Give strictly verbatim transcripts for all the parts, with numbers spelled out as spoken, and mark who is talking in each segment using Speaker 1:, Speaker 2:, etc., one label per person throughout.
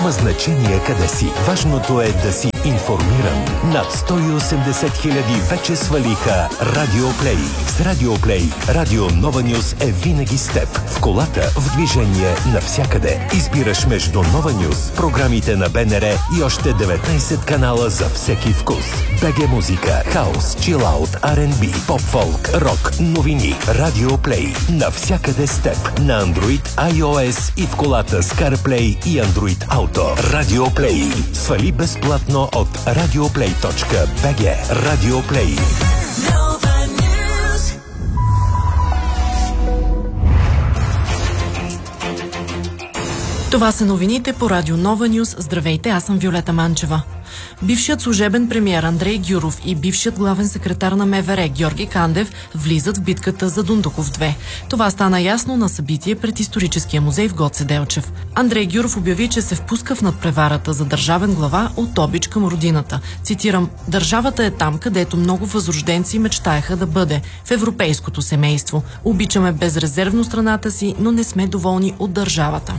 Speaker 1: Няма значение къде си. Важното е да си информиран. Над сто и осемдесет хиляди вече свалиха Радиоплей. С Радиоплей Радио Нова Нюз е винаги с теб. В колата, в движение, навсякъде. Избираш между Нова Нюз, програмите на БНР и още деветнайсет канала за всеки вкус. БГ музика, хаус, чилаут, Ар енд Би, поп-фолк, рок, новини. Радиоплей. Навсякъде с теб. На Android, iOS и в колата с CarPlay и Android Auto. Радиоплей. Свали безплатно от радиоплей точка би джи. Радиоплей.
Speaker 2: Това са новините по Радио Нова Нюз. Здравейте, аз съм Виолета Манчева. Бившият служебен премиер Андрей Гюров и бившият главен секретар на МВР Георги Кандев влизат в битката за Дундуков две. Това стана ясно на събитие пред историческия музей в Гоце Делчев. Андрей Гюров обяви, че се впуска в надпреварата за държавен глава от обич към родината. Цитирам: "Държавата е там, където много възрожденци мечтаеха да бъде, в европейското семейство. Обичаме безрезервно страната си, но не сме доволни от държавата."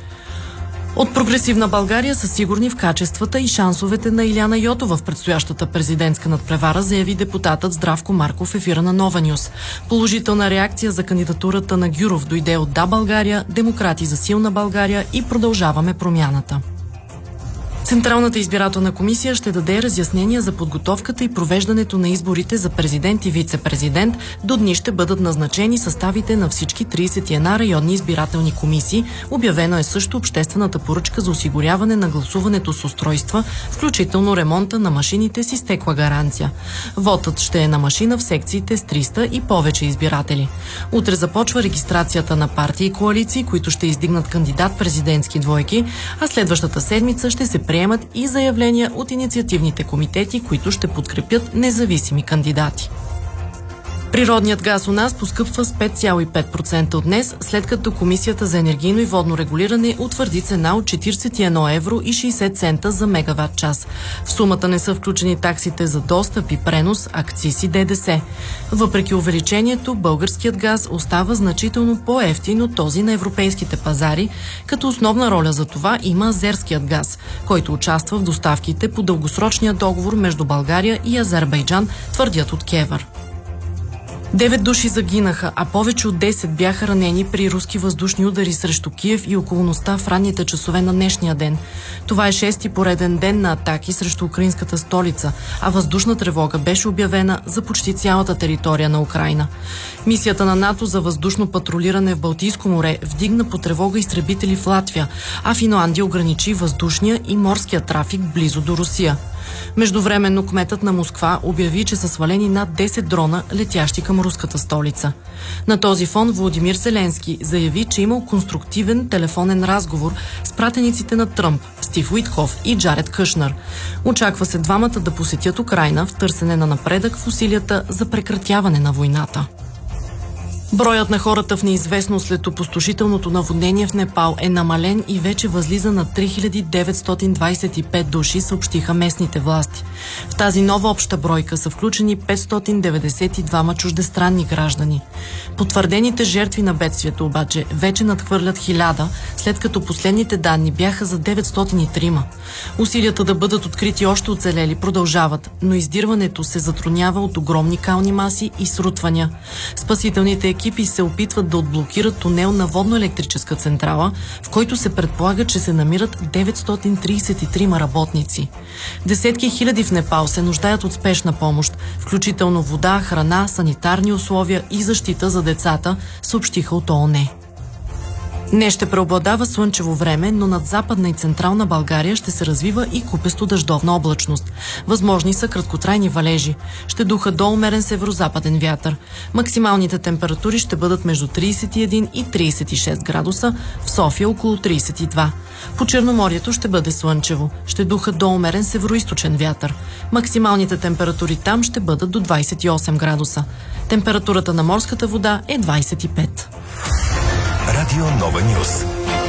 Speaker 2: От Прогресивна България са сигурни в качествата и шансовете на Илияна Йотова в предстоящата президентска надпревара, заяви депутатът Здравко Марков в ефира на Нова Нюз. Положителна реакция за кандидатурата на Гюров дойде от Да България, Демократи за силна България и Продължаваме промяната. Централната избирателна комисия ще даде разяснения за подготовката и провеждането на изборите за президент и вице-президент. До дни ще бъдат назначени съставите на всички трийсет и една районни избирателни комисии. Обявена е също обществената поръчка за осигуряване на гласуването с устройства, включително ремонта на машините с изтекла гаранция. Вотът ще е на машина в секциите с триста и повече избиратели. Утре започва регистрацията на партии и коалиции, които ще издигнат кандидат-президентски двойки, а следващата седмица ще се приемат и заявления от инициативните комитети, които ще подкрепят независими кандидати. Природният газ у нас поскъпва с пет цяло и пет процента от днес, след като Комисията за енергийно и водно регулиране утвърди цена от четирийсет и едно евро и шейсет цента за мегаватт час. В сумата не са включени таксите за достъп и пренос, акциз и ДДС. Въпреки увеличението, българският газ остава значително по-евтин от този на европейските пазари, като основна роля за това има азерският газ, който участва в доставките по дългосрочния договор между България и Азербайджан, твърдят от КЕВР. Девет души загинаха, а повече от десет бяха ранени при руски въздушни удари срещу Киев и околността в ранните часове на днешния ден. Това е шести пореден ден на атаки срещу украинската столица, а въздушна тревога беше обявена за почти цялата територия на Украйна. Мисията на НАТО за въздушно патрулиране в Балтийско море вдигна по тревога изтребители в Латвия, а Финландия ограничи въздушния и морския трафик близо до Русия. Междувременно кметът на Москва обяви, че са свалени над десет дрона, летящи към руската столица. На този фон Володимир Зеленски заяви, че имал конструктивен телефонен разговор с пратениците на Тръмп, Стив Уиткоф и Джаред Кушнер. Очаква се двамата да посетят Украйна в търсене на напредък в усилията за прекратяване на войната. Броят на хората в неизвестност след опустошителното наводнение в Непал е намален и вече възлиза на три хиляди деветстотин двадесет и пет души, съобщиха местните власти. В тази нова обща бройка са включени петстотин деветдесет и двама чуждестранни граждани. Потвърдените жертви на бедствието обаче вече надхвърлят хиляда, след като последните данни бяха за деветстотин и трима. Усилията да бъдат открити още оцелели продължават, но издирването се затруднява от огромни кални маси и срутвания. Спасителните екипи се опитват да отблокират тунел на водно-електрическа централа, в който се предполага, че се намират деветстотин тридесет и трима работници. Десетки хиляди в Непал се нуждаят от спешна помощ, включително вода, храна, санитарни условия и защита за децата, съобщиха от ООН. Днес ще преобладава слънчево време, но над Западна и Централна България ще се развива и купесто дъждовна облачност. Възможни са краткотрайни валежи. Ще духа до умерен северозападен вятър. Максималните температури ще бъдат между тридесет и един и тридесет и шест градуса, в София около тридесет и два. По Черноморието ще бъде слънчево. Ще духа до умерен североизточен вятър. Максималните температури там ще бъдат до двадесет и осем градуса. Температурата на морската вода е двадесет и пет.
Speaker 1: Радио Нова Нюз.